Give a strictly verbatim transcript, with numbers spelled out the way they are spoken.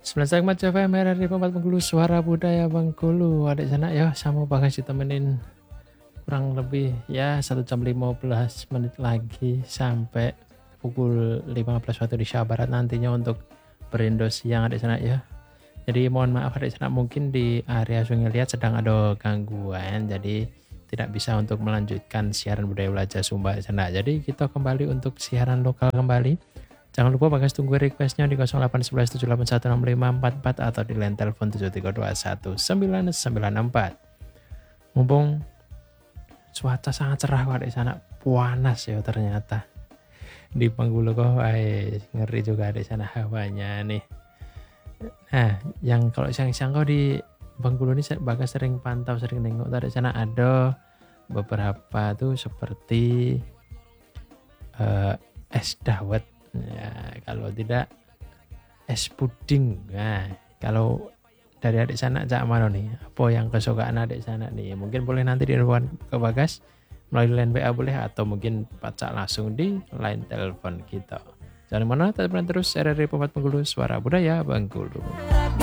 sembilan koma empat F M R R I Pempat Bengkulu, Suara Budaya Bengkulu. Adik sana ya, sama bakal ditemenin kurang lebih ya satu jam lima belas menit lagi sampai pukul lima belas waktu di Indonesia Barat nantinya untuk berindo siang adik sana ya. Jadi mohon maaf adik sana, mungkin di area Sungai Liat sedang ada gangguan, jadi tidak bisa untuk melanjutkan siaran budaya belajar Sumba adik sana. Jadi kita kembali untuk siaran lokal kembali. Jangan lupa Bagas tunggu requestnya di nol delapan satu satu tujuh delapan satu enam lima empat empat atau di line telepon tujuh tiga dua satu sembilan sembilan empat. Mumpung cuaca sangat cerah kok di sana, panas ya ternyata. Di Bengkulu kok ay, ngeri juga di sana hawanya nih. Nah, yang kalau siang-siang kok di Bengkulu ini Bagas sering pantau, sering nengok tadi sana ada beberapa tuh seperti uh, es dawet. Ya, kalau tidak es puding. Nah, kalau dari adik sana Cak Mano nih, apa yang kesukaan adik sana nih? Mungkin boleh nanti diinfokan ke Bagas melalui line W A boleh, atau mungkin pacak langsung di line telepon kita. Jangan mana, tetap terus R R I Pempat Bengkulu, Suara Budaya Bengkulu.